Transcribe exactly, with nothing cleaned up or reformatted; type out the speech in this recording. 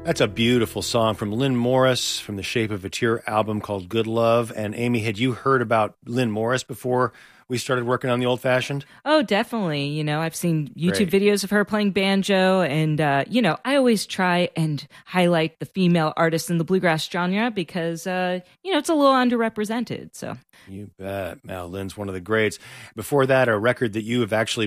That's a beautiful song from Lynn Morris from the Shape of a Tear album called Good Love. And Amy, had you heard about Lynn Morris before we started working on the Old Fashioned? Oh, definitely. You know, I've seen YouTube Great. videos of her playing banjo, and, uh, you know, I always try and highlight the female artists in the bluegrass genre because, uh, you know, it's a little underrepresented. So You bet. Now, Lynn's one of the greats. Before that, a record that you have actually